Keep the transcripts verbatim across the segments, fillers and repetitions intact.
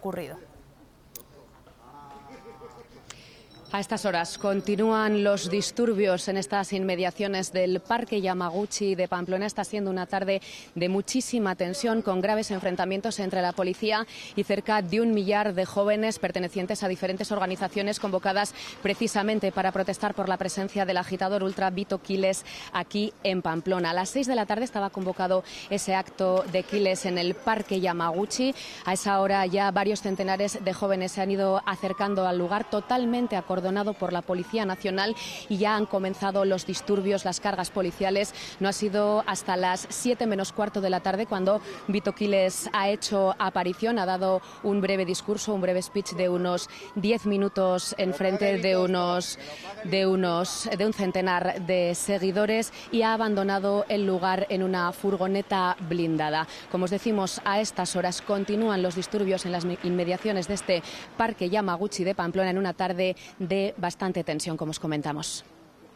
ocurrido. A estas horas continúan los disturbios en estas inmediaciones del Parque Yamaguchi de Pamplona. Está siendo una tarde de muchísima tensión, con graves enfrentamientos entre la policía y cerca de un millar de jóvenes pertenecientes a diferentes organizaciones convocadas precisamente para protestar por la presencia del agitador ultra Vito Quiles aquí en Pamplona. A las seis de la tarde estaba convocado ese acto de Quiles en el Parque Yamaguchi. A esa hora ya varios centenares de jóvenes se han ido acercando al lugar, totalmente acordonado por la Policía Nacional, y ya han comenzado los disturbios, las cargas policiales. No ha sido hasta las siete menos cuarto de la tarde cuando Vito Quiles ha hecho aparición, ha dado un breve discurso, un breve speech de unos diez minutos en frente de unos, de unos, de un centenar de seguidores, y ha abandonado el lugar en una furgoneta blindada. Como os decimos, a estas horas continúan los disturbios en las inmediaciones de este Parque Yamaguchi de Pamplona, en una tarde de bastante tensión, como os comentamos.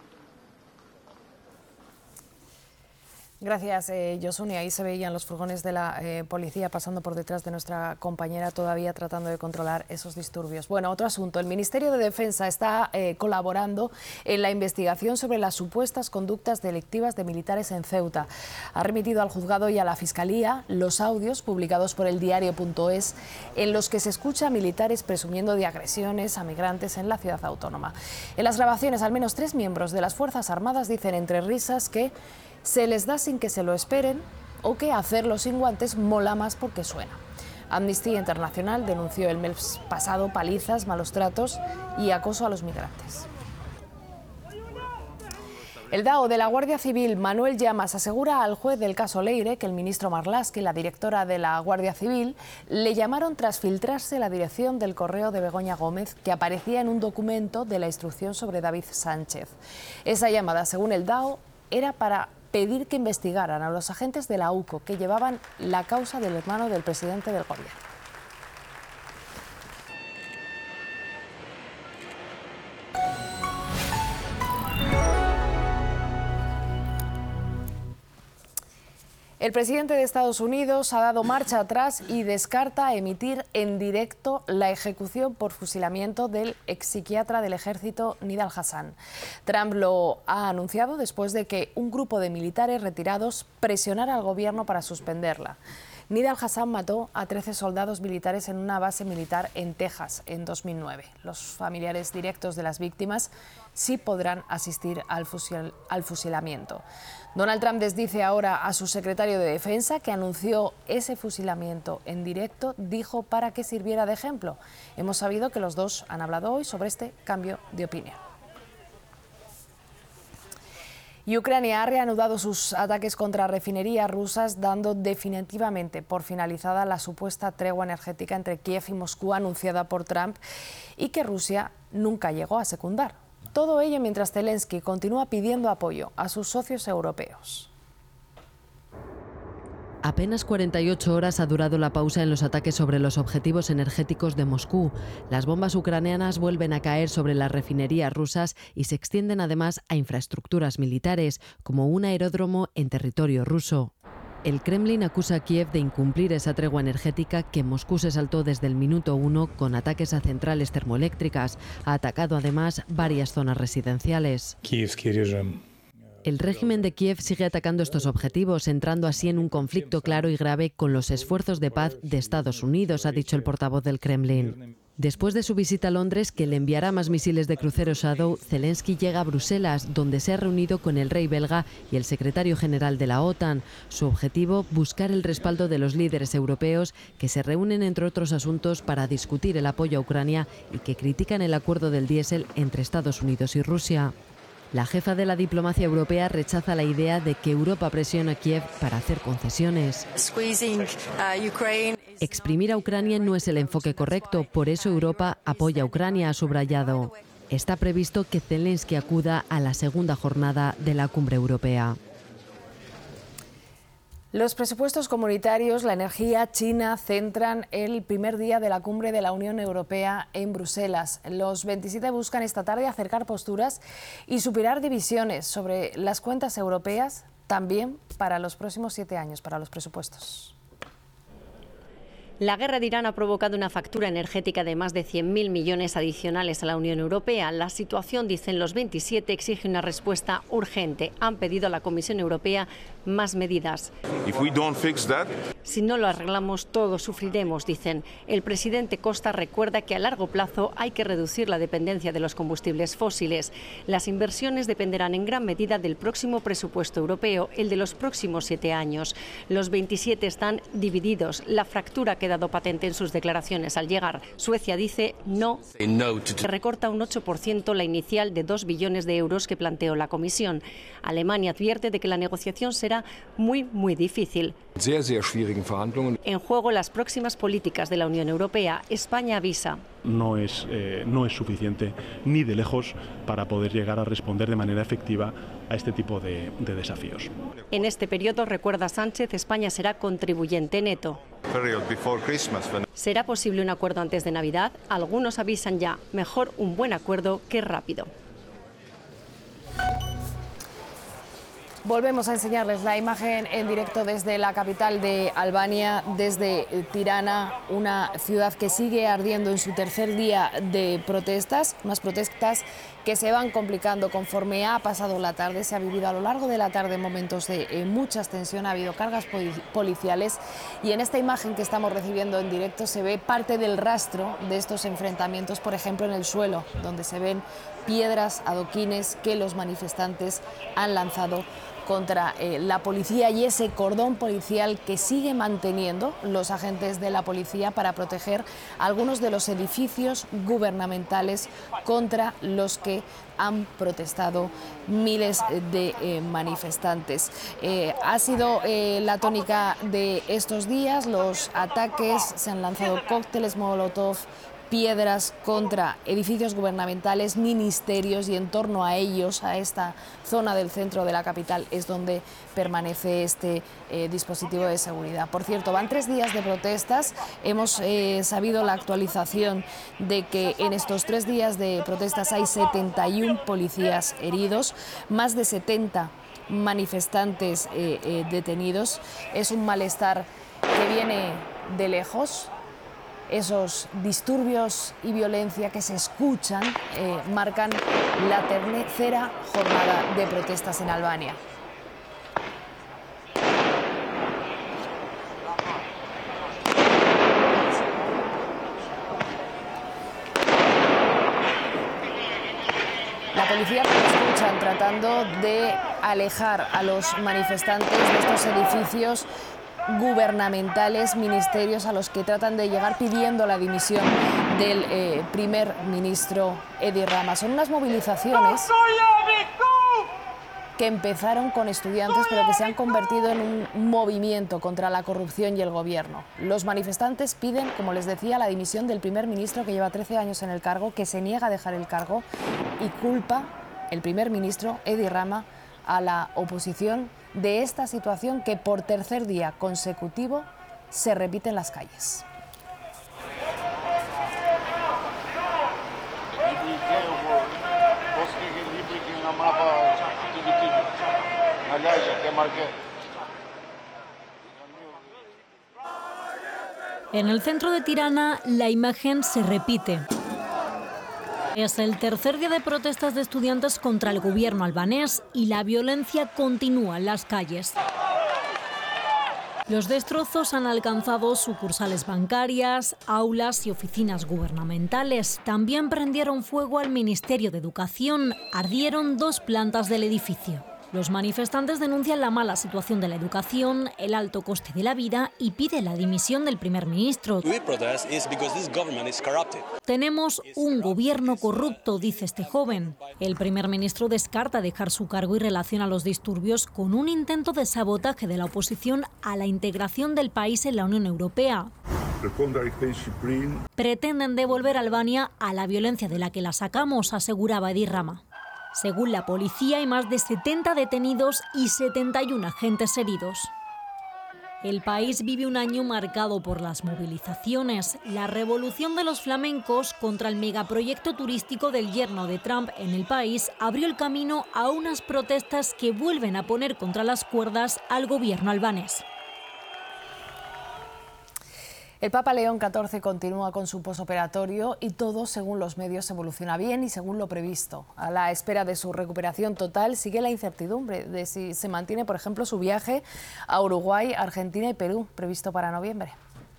Gracias, eh, Josune. Ahí se veían los furgones de la eh, policía pasando por detrás de nuestra compañera, todavía tratando de controlar esos disturbios. Bueno, otro asunto. El Ministerio de Defensa está eh, colaborando en la investigación sobre las supuestas conductas delictivas de militares en Ceuta. Ha remitido al juzgado y a la Fiscalía los audios publicados por el diario punto es en los que se escucha a militares presumiendo de agresiones a migrantes en la ciudad autónoma. En las grabaciones, al menos tres miembros de las Fuerzas Armadas dicen entre risas que se les da sin que se lo esperen, o que hacerlo sin guantes mola más porque suena. Amnistía Internacional denunció el mes pasado palizas, malos tratos y acoso a los migrantes. El D A O de la Guardia Civil, Manuel Llamas, asegura al juez del caso Leire que el ministro Marlaska y la directora de la Guardia Civil le llamaron tras filtrarse la dirección del correo de Begoña Gómez, que aparecía en un documento de la instrucción sobre David Sánchez. Esa llamada, según el D A O, era para pedir que investigaran a los agentes de la U C O que llevaban la causa del hermano del presidente del gobierno. El presidente de Estados Unidos ha dado marcha atrás y descarta emitir en directo la ejecución por fusilamiento del ex psiquiatra del ejército Nidal Hasan. Trump lo ha anunciado después de que un grupo de militares retirados presionara al gobierno para suspenderla. Nidal Hasan mató a trece soldados militares en una base militar en Texas en dos mil nueve. Los familiares directos de las víctimas sí podrán asistir al, fusil, al fusilamiento. Donald Trump desdice ahora a su secretario de Defensa, que anunció ese fusilamiento en directo, dijo para que sirviera de ejemplo. Hemos sabido que los dos han hablado hoy sobre este cambio de opinión. Y Ucrania ha reanudado sus ataques contra refinerías rusas, dando definitivamente por finalizada la supuesta tregua energética entre Kiev y Moscú anunciada por Trump y que Rusia nunca llegó a secundar. Todo ello mientras Zelensky continúa pidiendo apoyo a sus socios europeos. Apenas cuarenta y ocho horas ha durado la pausa en los ataques sobre los objetivos energéticos de Moscú. Las bombas ucranianas vuelven a caer sobre las refinerías rusas y se extienden además a infraestructuras militares, como un aeródromo en territorio ruso. El Kremlin acusa a Kiev de incumplir esa tregua energética que Moscú se saltó desde el minuto uno con ataques a centrales termoeléctricas. Ha atacado además varias zonas residenciales. El régimen de Kiev sigue atacando estos objetivos, entrando así en un conflicto claro y grave con los esfuerzos de paz de Estados Unidos, ha dicho el portavoz del Kremlin. Después de su visita a Londres, que le enviará más misiles de crucero Shadow, Zelensky llega a Bruselas, donde se ha reunido con el rey belga y el secretario general de la OTAN. Su objetivo, buscar el respaldo de los líderes europeos, que se reúnen entre otros asuntos para discutir el apoyo a Ucrania y que critican el acuerdo del diésel entre Estados Unidos y Rusia. La jefa de la diplomacia europea rechaza la idea de que Europa presione a Kiev para hacer concesiones. Exprimir a Ucrania no es el enfoque correcto, por eso Europa apoya a Ucrania, ha subrayado. Está previsto que Zelensky acuda a la segunda jornada de la cumbre europea. Los presupuestos comunitarios, la energía, China centran el primer día de la cumbre de la Unión Europea en Bruselas. Los veintisiete buscan esta tarde acercar posturas y superar divisiones sobre las cuentas europeas, también para los próximos siete años, para los presupuestos. La guerra de Irán ha provocado una factura energética de más de cien mil millones adicionales a la Unión Europea. La situación, dicen los veintisiete, exige una respuesta urgente. Han pedido a la Comisión Europea más medidas. If we don't fix that... Si no lo arreglamos, todos sufriremos, dicen. El presidente Costa recuerda que a largo plazo hay que reducir la dependencia de los combustibles fósiles. Las inversiones dependerán en gran medida del próximo presupuesto europeo, el de los próximos siete años. Los veintisiete están divididos. La fractura que ha quedado patente en sus declaraciones al llegar. Suecia dice no, que recorta un ocho por ciento la inicial de dos billones de euros que planteó la Comisión. Alemania advierte de que la negociación será muy, muy difícil. En juego las próximas políticas de la Unión Europea. España avisa. No es, eh, no es suficiente ni de lejos para poder llegar a responder de manera efectiva a este tipo de, de desafíos. En este periodo, recuerda Sánchez, España será contribuyente neto. ¿Será posible un acuerdo antes de Navidad? Algunos avisan ya, mejor un buen acuerdo que rápido. Volvemos a enseñarles la imagen en directo desde la capital de Albania, desde Tirana, una ciudad que sigue ardiendo en su tercer día de protestas, unas protestas que se van complicando conforme ha pasado la tarde. Se ha vivido a lo largo de la tarde momentos de eh, mucha tensión, ha habido cargas policiales y en esta imagen que estamos recibiendo en directo se ve parte del rastro de estos enfrentamientos, por ejemplo en el suelo, donde se ven piedras, adoquines que los manifestantes han lanzado contra eh, la policía y ese cordón policial que sigue manteniendo los agentes de la policía para proteger algunos de los edificios gubernamentales contra los que han protestado miles de eh, manifestantes. Eh, ha sido eh, la tónica de estos días, los ataques, se han lanzado cócteles Molotov, piedras contra edificios gubernamentales, ministerios y en torno a ellos, a esta zona del centro de la capital, es donde permanece este eh, dispositivo de seguridad. Por cierto, van tres días de protestas. Hemos eh, sabido la actualización de que en estos tres días de protestas hay setenta y uno policías heridos, más de setenta manifestantes eh, eh, detenidos. Es un malestar que viene de lejos. Esos disturbios y violencia que se escuchan eh, marcan la tercera jornada de protestas en Albania. La policía, como escuchan, tratando de alejar a los manifestantes de estos edificios gubernamentales, ministerios a los que tratan de llegar pidiendo la dimisión del eh, primer ministro Edi Rama. Son unas movilizaciones que empezaron con estudiantes pero que se han convertido en un movimiento contra la corrupción y el gobierno. Los manifestantes piden, como les decía, la dimisión del primer ministro que lleva trece años en el cargo, que se niega a dejar el cargo y culpa el primer ministro Edi Rama a la oposición de esta situación que por tercer día consecutivo se repite en las calles. En el centro de Tirana, la imagen se repite. Es el tercer día de protestas de estudiantes contra el gobierno albanés y la violencia continúa en las calles. Los destrozos han alcanzado sucursales bancarias, aulas y oficinas gubernamentales. También prendieron fuego al Ministerio de Educación. Ardieron dos plantas del edificio. Los manifestantes denuncian la mala situación de la educación, el alto coste de la vida y piden la dimisión del primer ministro. Tenemos un gobierno corrupto, dice este joven. El primer ministro descarta dejar su cargo y relaciona los disturbios con un intento de sabotaje de la oposición a la integración del país en la Unión Europea. Pretenden devolver a Albania a la violencia de la que la sacamos, aseguraba Edi Rama. Según la policía, hay más de setenta detenidos y setenta y uno agentes heridos. El país vive un año marcado por las movilizaciones. La revolución de los flamencos contra el megaproyecto turístico del yerno de Trump en el país abrió el camino a unas protestas que vuelven a poner contra las cuerdas al gobierno albanés. El Papa León catorce continúa con su posoperatorio y todo, según los medios, evoluciona bien y según lo previsto. A la espera de su recuperación total sigue la incertidumbre de si se mantiene, por ejemplo, su viaje a Uruguay, Argentina y Perú, previsto para noviembre.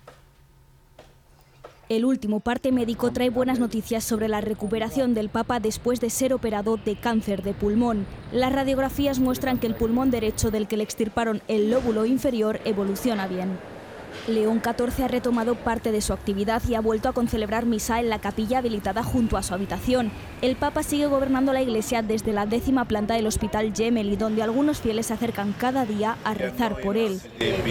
El último parte médico trae buenas noticias sobre la recuperación del Papa después de ser operado de cáncer de pulmón. Las radiografías muestran que el pulmón derecho del que le extirparon el lóbulo inferior evoluciona bien. León catorce ha retomado parte de su actividad y ha vuelto a concelebrar misa en la capilla habilitada junto a su habitación. El Papa sigue gobernando la Iglesia desde la décima planta del Hospital Gemelli, donde algunos fieles se acercan cada día a rezar por él.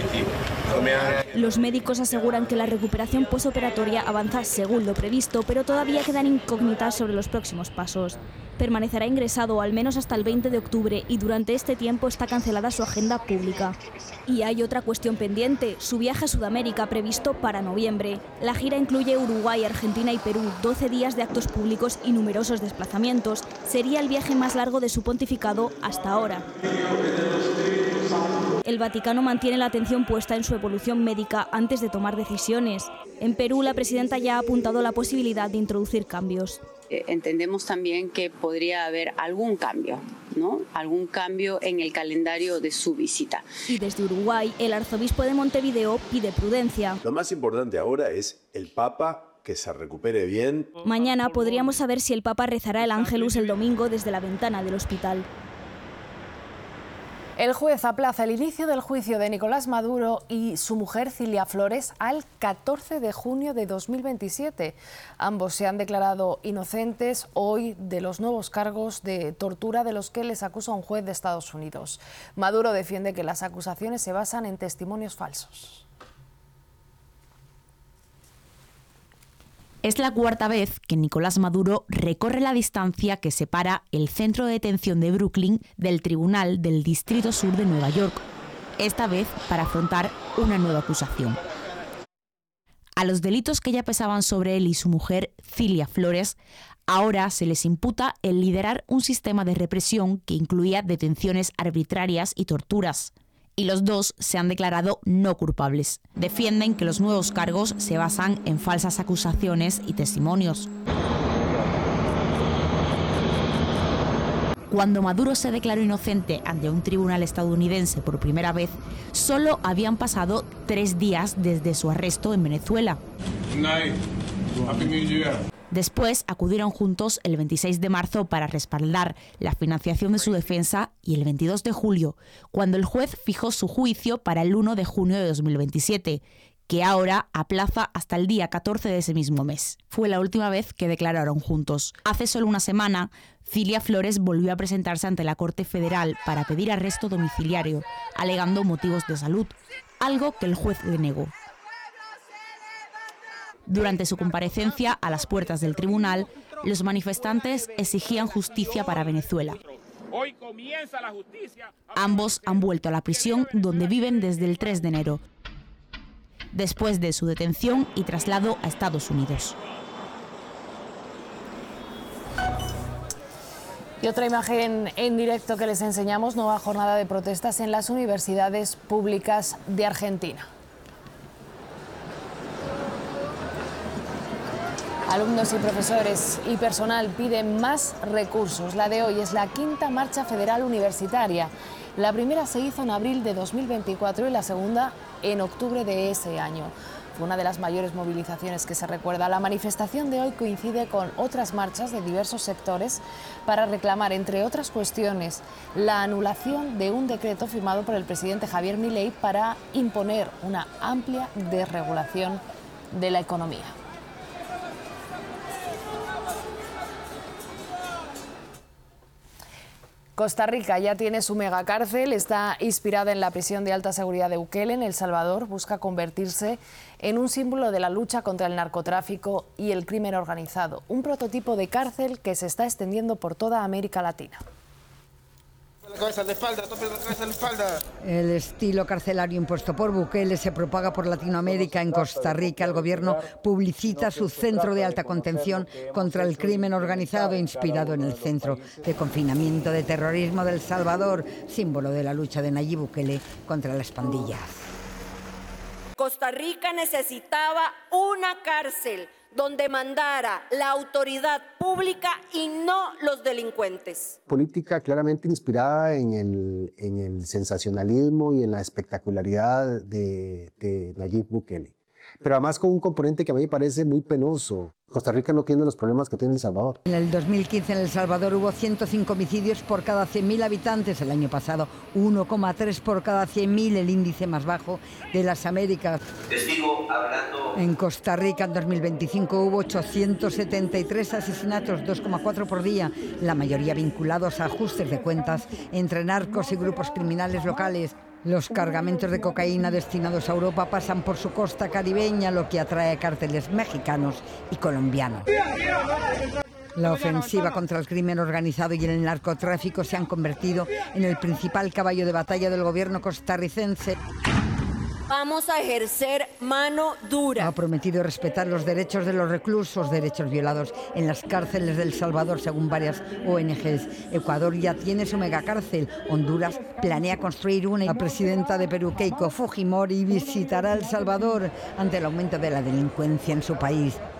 Los médicos aseguran que la recuperación posoperatoria avanza según lo previsto, pero todavía quedan incógnitas sobre los próximos pasos. Permanecerá ingresado al menos hasta el veinte de octubre y durante este tiempo está cancelada su agenda pública. Y hay otra cuestión pendiente, su viaje a Sudamérica previsto para noviembre. La gira incluye Uruguay, Argentina y Perú, doce días de actos públicos y numerosos desplazamientos. Sería el viaje más largo de su pontificado hasta ahora. El Vaticano mantiene la atención puesta en su evolución médica antes de tomar decisiones. En Perú, la presidenta ya ha apuntado la posibilidad de introducir cambios. Entendemos también que podría haber algún cambio, ¿no? Algún cambio en el calendario de su visita. Y desde Uruguay, el arzobispo de Montevideo pide prudencia. Lo más importante ahora es el Papa, que se recupere bien. Mañana podríamos saber si el Papa rezará el Ángelus el domingo desde la ventana del hospital. El juez aplaza el inicio del juicio de Nicolás Maduro y su mujer Cilia Flores al catorce de junio de dos mil veintisiete. Ambos se han declarado inocentes hoy de los nuevos cargos de tortura de los que les acusa un juez de Estados Unidos. Maduro defiende que las acusaciones se basan en testimonios falsos. Es la cuarta vez que Nicolás Maduro recorre la distancia que separa el centro de detención de Brooklyn del Tribunal del Distrito Sur de Nueva York, esta vez para afrontar una nueva acusación. A los delitos que ya pesaban sobre él y su mujer, Cilia Flores, ahora se les imputa el liderar un sistema de represión que incluía detenciones arbitrarias y torturas. Y los dos se han declarado no culpables. Defienden que los nuevos cargos se basan en falsas acusaciones y testimonios. Cuando Maduro se declaró inocente ante un tribunal estadounidense por primera vez, solo habían pasado tres días desde su arresto en Venezuela. Después acudieron juntos el veintiséis de marzo para respaldar la financiación de su defensa y el veintidós de julio, cuando el juez fijó su juicio para el primero de junio de dos mil veintisiete, que ahora aplaza hasta el día catorce de ese mismo mes. Fue la última vez que declararon juntos. Hace solo una semana, Cilia Flores volvió a presentarse ante la Corte Federal para pedir arresto domiciliario, alegando motivos de salud, algo que el juez le negó. Durante su comparecencia a las puertas del tribunal, los manifestantes exigían justicia para Venezuela. Ambos han vuelto a la prisión donde viven desde el tres de enero, después de su detención y traslado a Estados Unidos. Y otra imagen en directo que les enseñamos, nueva jornada de protestas en las universidades públicas de Argentina. Alumnos y profesores y personal piden más recursos. La de hoy es la quinta marcha federal universitaria. La primera se hizo en abril de dos mil veinticuatro y la segunda en octubre de ese año. Fue una de las mayores movilizaciones que se recuerda. La manifestación de hoy coincide con otras marchas de diversos sectores para reclamar, entre otras cuestiones, la anulación de un decreto firmado por el presidente Javier Milei para imponer una amplia desregulación de la economía. Costa Rica ya tiene su megacárcel, está inspirada en la prisión de alta seguridad de Bukele en El Salvador, busca convertirse en un símbolo de la lucha contra el narcotráfico y el crimen organizado, un prototipo de cárcel que se está extendiendo por toda América Latina. El estilo carcelario impuesto por Bukele se propaga por Latinoamérica. En Costa Rica, el gobierno publicita su centro de alta contención contra el crimen organizado, inspirado en el centro de confinamiento de terrorismo de El Salvador, símbolo de la lucha de Nayib Bukele contra las pandillas. Costa Rica necesitaba una cárcel donde mandara la autoridad pública y no los delincuentes. Política claramente inspirada en el, en el sensacionalismo y en la espectacularidad de, de Nayib Bukele, pero además con un componente que a mí me parece muy penoso. Costa Rica no tiene los problemas que tiene El Salvador. En el dos mil quince en El Salvador hubo ciento cinco homicidios por cada cien mil habitantes. El año pasado uno coma tres por cada cien mil, el índice más bajo de las Américas. Testigo hablando. En Costa Rica en dos mil veinticinco hubo ochocientos setenta y tres asesinatos, dos coma cuatro por día, la mayoría vinculados a ajustes de cuentas entre narcos y grupos criminales locales. Los cargamentos de cocaína destinados a Europa pasan por su costa caribeña, lo que atrae a cárteles mexicanos y colombianos. La ofensiva contra el crimen organizado y el narcotráfico se han convertido en el principal caballo de batalla del gobierno costarricense. Vamos a ejercer mano dura. Ha prometido respetar los derechos de los reclusos, derechos violados en las cárceles de El Salvador, según varias O N Ges. Ecuador ya tiene su megacárcel. Honduras planea construir una. La presidenta de Perú, Keiko Fujimori, visitará El Salvador ante el aumento de la delincuencia en su país.